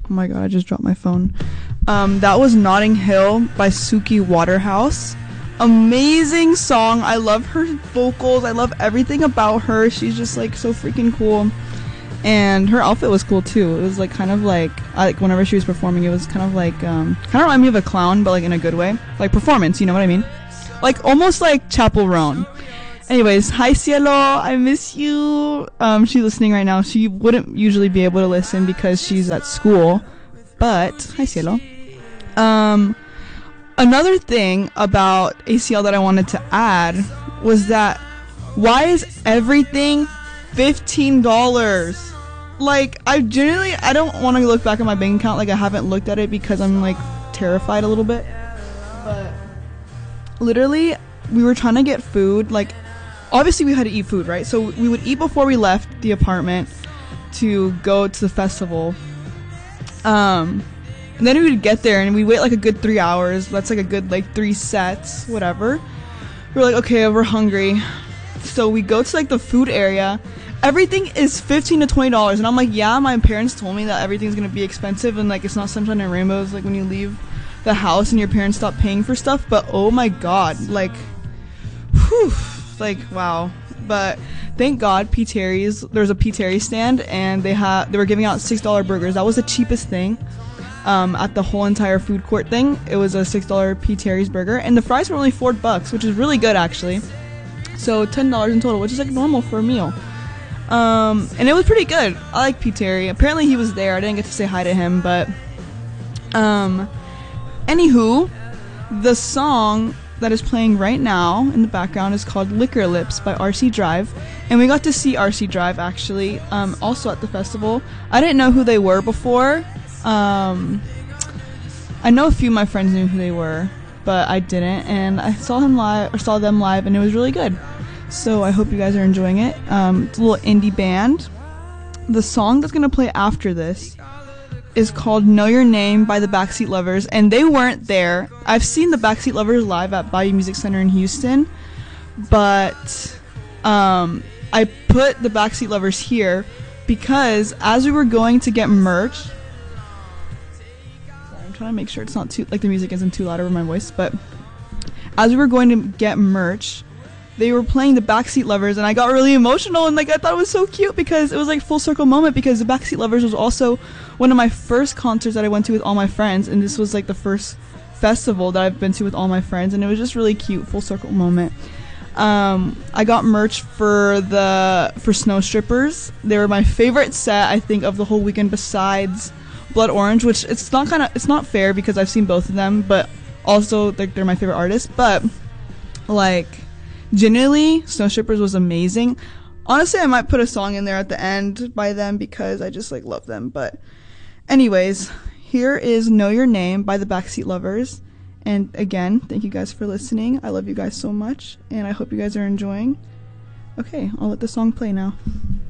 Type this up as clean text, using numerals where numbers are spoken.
Oh my god, I just dropped my phone. That was Notting Hill by Suki Waterhouse. Amazing song. I love her vocals. I love everything about her. She's just like so freaking cool. And her outfit was cool too. It was like kind of like whenever she was performing, it was kind of like kind of remind me of a clown, but like in a good way. Like performance, you know what I mean? Like almost like Chapel Roan. Anyways, hi Cielo, I miss you. She's listening right now. She wouldn't usually be able to listen because she's at school, but hi Cielo. Another thing about ACL that I wanted to add was that why is everything $15? Like, I don't want to look back at my bank account. Like, I haven't looked at it because I'm like terrified a little bit. But literally, we were trying to get food. Like, obviously we had to eat food, right? So we would eat before we left the apartment to go to the festival. And then we would get there and we'd wait like a good 3 hours. That's like a good like 3 sets, whatever. We're like, okay, we're hungry. So we go to like the food area. Everything is $15 to $20. And I'm like, yeah, my parents told me that everything's going to be expensive. And like, it's not sunshine and rainbows. Like when you leave the house and your parents stop paying for stuff. But oh my God, like, whew. Like, wow. But thank God P. Terry's, there was a P. Terry stand and they were giving out $6 burgers. That was the cheapest thing at the whole entire food court thing. It was a $6 P. Terry's burger and the fries were only $4, which is really good actually. So $10 in total, which is like normal for a meal. And it was pretty good. I like P. Terry. Apparently he was there. I didn't get to say hi to him, but anywho, the song that is playing right now in the background is called Liquor Lips by RC Drive, and we got to see RC Drive actually also at the festival. I didn't know who they were before. I know a few of my friends knew who they were, but I didn't, and I saw them live and it was really good. So I hope you guys are enjoying it. It's a little indie band. The song that's gonna play after this is called Know Your Name by the Backseat Lovers, and they weren't there. I've seen the Backseat Lovers live at Bayou Music Center in Houston, but I put the Backseat Lovers here because as we were going to get merch, sorry, I'm trying to make sure it's not too, like the music isn't too loud over my voice, but as we were going to get merch, they were playing the Backseat Lovers and I got really emotional and like I thought it was so cute because it was like full circle moment because the Backseat Lovers was also one of my first concerts that I went to with all my friends, and this was like the first festival that I've been to with all my friends, and it was just really cute, full circle moment. I got merch for Snow Strippers. They were my favorite set I think of the whole weekend besides Blood Orange, which it's not fair because I've seen both of them, but also like they're my favorite artists, but like genuinely, Snow Strippers was amazing. Honestly, I might put a song in there at the end by them because I just like love them. But anyways, here is Know Your Name by the Backseat Lovers. And again, thank you guys for listening. I love you guys so much and I hope you guys are enjoying. Okay, I'll let the song play now.